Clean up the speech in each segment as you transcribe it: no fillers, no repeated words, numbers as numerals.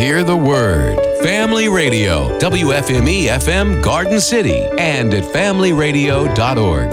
Hear the word. Family Radio, WFME FM Garden City, and at familyradio.org.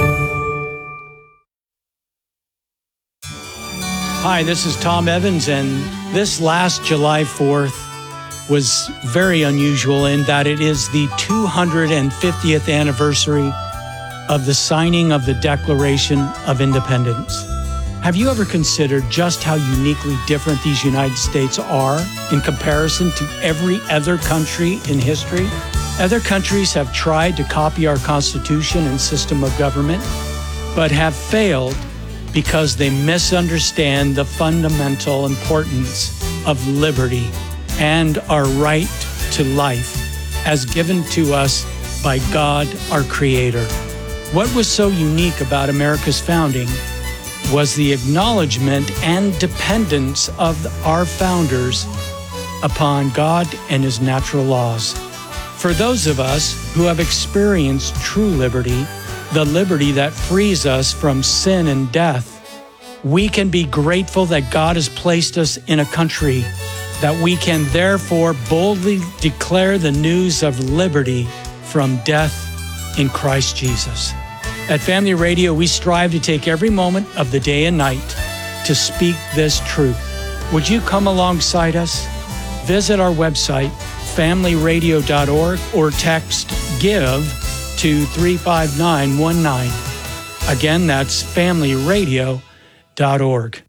Hi, this is Tom Evans, and this last July 4th was very unusual in that it is the 250th anniversary of the signing of the Declaration of Independence. Have you ever considered just how uniquely different these United States are in comparison to every other country in history? Other countries have tried to copy our Constitution and system of government, but have failed because they misunderstand the fundamental importance of liberty and our right to life as given to us by God, our Creator. What was so unique about America's founding was the acknowledgement and dependence of our founders upon God and His natural laws. For those of us who have experienced true liberty, the liberty that frees us from sin and death, we can be grateful that God has placed us in a country that we can therefore boldly declare the news of liberty from death in Christ Jesus. At Family Radio, we strive to take every moment of the day and night to speak this truth. Would you come alongside us? Visit our website, familyradio.org, or text GIVE to 35919. Again, that's familyradio.org.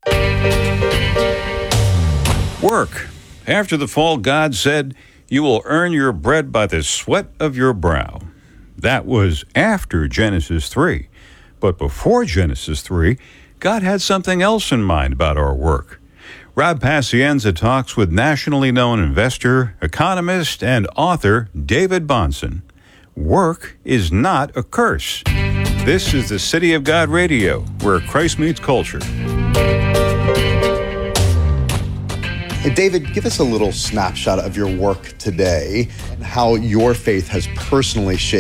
Work. After the fall, God said, "You will earn your bread by the sweat of your brow." That was after Genesis 3. But before Genesis 3, God had something else in mind about our work. Rob Pacienza talks with nationally known investor, economist, and author David Bahnsen. Work is not a curse. This is the City of God Radio, where Christ meets culture. Hey, David, give us a little snapshot of your work today and how your faith has personally shaped